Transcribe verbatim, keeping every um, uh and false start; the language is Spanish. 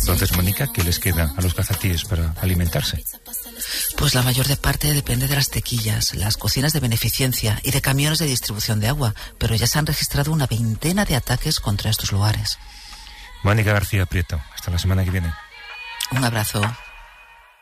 Entonces, Mónica, ¿qué les queda a los cazatíes para alimentarse? Pues la mayor de parte depende de las tequillas, las cocinas de beneficencia y de camiones de distribución de agua, pero ya se han registrado una veintena de ataques contra estos lugares. Mónica García Prieto, hasta la semana que viene. Un abrazo.